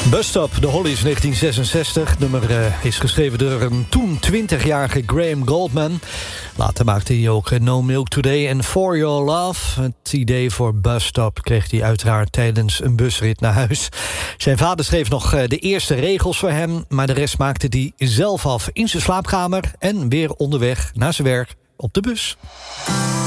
Busstop, de Hollies, 1966. Het nummer is geschreven door een toen 20-jarige Graham Goldman. Later maakte hij ook No Milk Today en For Your Love. Het idee voor Busstop kreeg hij uiteraard tijdens een busrit naar huis. Zijn vader schreef nog de eerste regels voor hem, maar de rest maakte hij zelf af in zijn slaapkamer en weer onderweg naar zijn werk op de bus.